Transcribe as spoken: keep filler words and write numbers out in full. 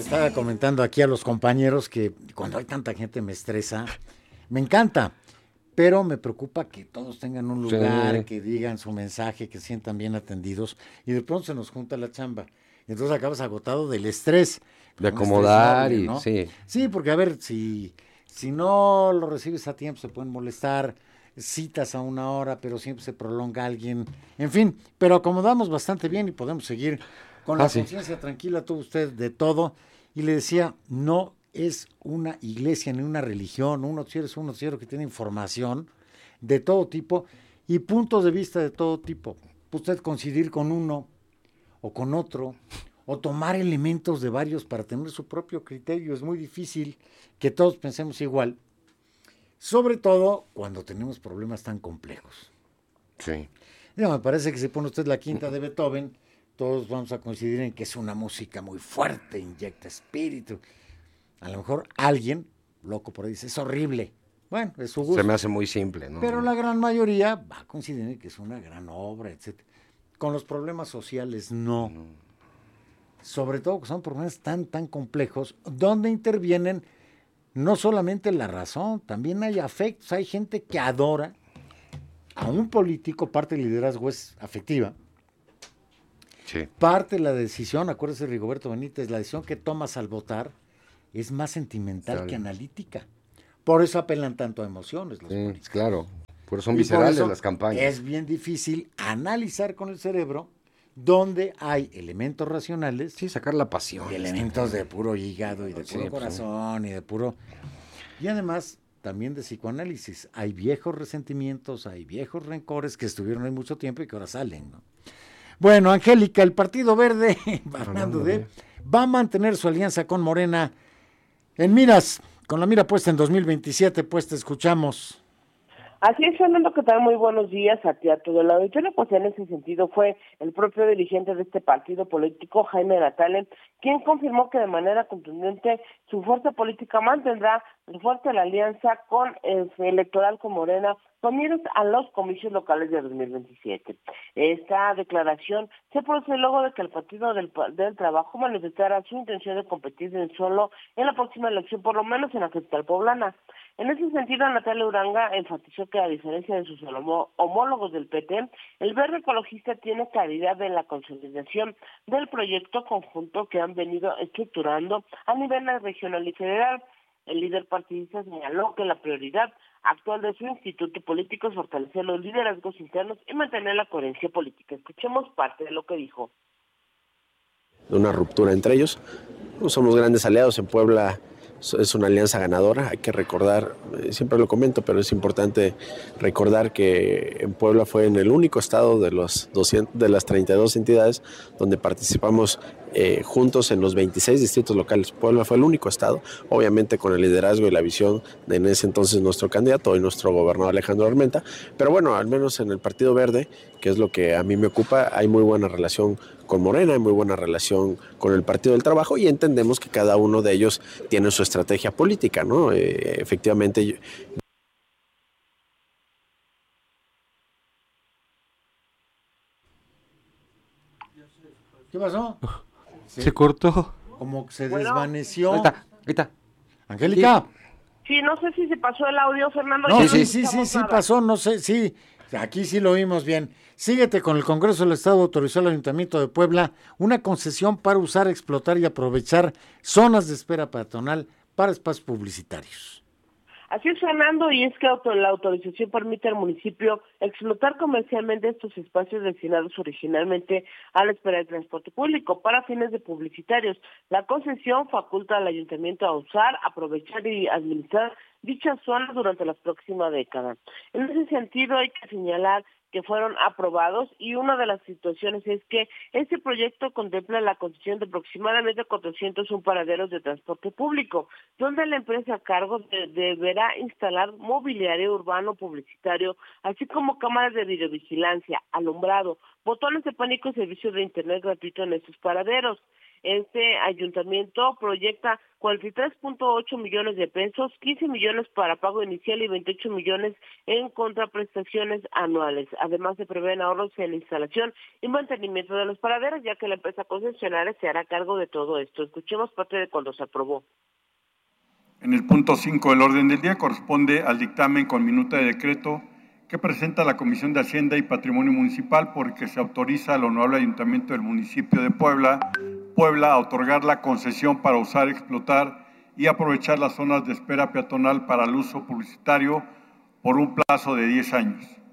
estaba comentando aquí a los compañeros que cuando hay tanta gente me estresa, me encanta, pero me preocupa que todos tengan un lugar, Sí. que digan su mensaje, que se sientan bien atendidos y de pronto se nos junta la chamba. Entonces acabas agotado del estrés, De pero un estrés acomodar noble, y ¿no? sí. Sí, porque a ver, si, si no lo recibes a tiempo se pueden molestar, citas a una hora, pero siempre se prolonga alguien, en fin, pero acomodamos bastante bien y podemos seguir con Ah, la sí. conciencia tranquila, todo usted de todo. Y le decía, no es una iglesia ni una religión, un noticiero es un noticiero que tiene información de todo tipo y puntos de vista de todo tipo. Usted coincidir con uno o con otro, o tomar elementos de varios para tener su propio criterio. Es muy difícil que todos pensemos igual, sobre todo cuando tenemos problemas tan complejos. Sí. Ya, me parece que si pone usted la quinta de Beethoven, todos vamos a coincidir en que es una música muy fuerte, inyecta espíritu. A lo mejor alguien, loco por ahí, dice, es horrible. Bueno, es su Se me gusto. hace muy simple, ¿no? Pero la gran mayoría va a coincidir en que es una gran obra, etcétera. Con los problemas sociales, no. Sobre todo que son problemas tan, tan complejos, donde intervienen no solamente la razón, también hay afectos. Hay gente que adora a un político, parte del liderazgo es afectiva. Sí. Parte de la decisión, acuérdese Rigoberto Benítez, la decisión que tomas al votar es más sentimental que Tal. analítica. Por eso apelan tanto a emociones los Sí, políticos. claro. Por eso son Y por viscerales eso las campañas. es bien difícil analizar con el cerebro donde hay elementos racionales Sí, sacar la y pasión. Este. elementos de puro hígado y de Sí, puro pues, sí. corazón y de puro... Y además también de psicoanálisis. Hay viejos resentimientos, hay viejos rencores que estuvieron ahí mucho tiempo y que ahora salen, ¿no? Bueno, Angélica, el Partido Verde, hablando Hablando de, de... va a mantener su alianza con Morena en miras, con la mira puesta en dos mil veintisiete, pues te escuchamos. Así es, Fernando, ¿qué tal? Muy buenos días a ti, a todo el auditorio. Pues en ese sentido fue el propio dirigente de este partido político, Jaime Natale, quien confirmó que de manera contundente su fuerza política mantendrá fuerte la alianza con el electoral con Morena con miras a los comicios locales de dos mil veintisiete. Esta declaración se produce luego de que el Partido del, del Trabajo manifestara su intención de competir en solo en la próxima elección, por lo menos en la capital poblana. En ese sentido, Natalia Uranga enfatizó que a diferencia de sus homólogos del P T, el Verde Ecologista tiene claridad en la consolidación del proyecto conjunto que han venido estructurando a nivel regional y federal. El líder partidista señaló que la prioridad actual de su instituto político es fortalecer los liderazgos internos y mantener la coherencia política. Escuchemos parte de lo que dijo. Una ruptura entre ellos. Somos grandes aliados en Puebla. Es una alianza ganadora, hay que recordar, siempre lo comento, pero es importante recordar que en Puebla fue en el único estado de, los doscientos, de las treinta y dos entidades donde participamos eh, juntos en los veintiséis distritos locales. Puebla fue el único estado, obviamente con el liderazgo y la visión de en ese entonces nuestro candidato, hoy nuestro gobernador Alejandro Armenta, pero bueno, al menos en el Partido Verde, que es lo que a mí me ocupa, hay muy buena relación con Morena, hay muy buena relación con el Partido del Trabajo y entendemos que cada uno de ellos tiene su estrategia política, ¿no? Eh, efectivamente. Yo... ¿Qué pasó? Se, se cortó. Como que se bueno, desvaneció. Ahí está, ahí está. Angélica. Sí, sí, no sé si se pasó el audio, Fernando. No, Ya sí, no sí, sí, sí nada. pasó, no sé, sí. Aquí sí lo oímos bien. Síguete con el Congreso del Estado autorizó al Ayuntamiento de Puebla una concesión para usar, explotar y aprovechar zonas de espera peatonal para espacios publicitarios. Así es, Fernando, y es que auto, la autorización permite al municipio explotar comercialmente estos espacios destinados originalmente a la espera del transporte público para fines de publicitarios. La concesión faculta al ayuntamiento a usar, aprovechar y administrar dichas zonas durante la próxima década. En ese sentido, hay que señalar que fueron aprobados y una de las situaciones es que este proyecto contempla la concesión de aproximadamente cuatrocientos un paraderos de transporte público, donde la empresa a cargo de, deberá instalar mobiliario urbano publicitario, así como cámaras de videovigilancia, alumbrado, botones de pánico y servicio de internet gratuito en estos paraderos. Este ayuntamiento proyecta cuarenta y tres punto ocho millones de pesos, quince millones para pago inicial y veintiocho millones en contraprestaciones anuales. Además, se prevén ahorros en la instalación y mantenimiento de los paraderos, ya que la empresa concesionaria se hará cargo de todo esto. Escuchemos parte de cuando se aprobó. En el punto cinco del orden del día corresponde al dictamen con minuta de decreto que presenta la Comisión de Hacienda y Patrimonio Municipal, porque se autoriza al Honorable Ayuntamiento del municipio de Puebla, Puebla a otorgar la concesión para usar, explotar y aprovechar las zonas de espera peatonal para el uso publicitario por un plazo de diez años.